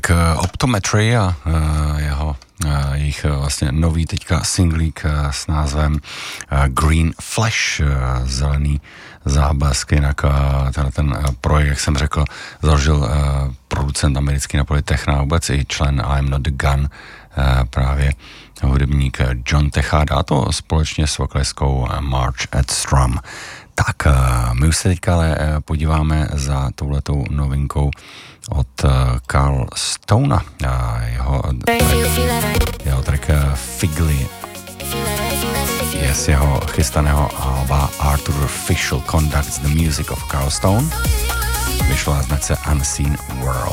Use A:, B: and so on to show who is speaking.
A: Tak Optometry a jejich vlastně nový teďka singlík s názvem Green Flash, zelený záblesk, jinak ten projekt, jak jsem řekl, založil producent americký na poli techna, vůbec i člen I'm Not The Gun, právě hudebník John Tejada, a to společně s vokalistkou Marge Edstrom. Tak, my už se teďka ale podíváme za touhletou novinkou od Carl Stona, jeho track Figly je z jeho chystaného alba Arthur Fischl Conducts the Music of Carl Stone, vyšlo na značce Unseen World.